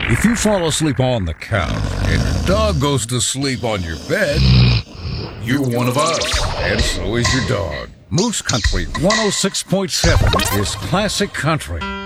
If you fall asleep on the couch and your dog goes to sleep on your bed, you're one of us, and so is your dog. Moose Country 106.7 is classic country.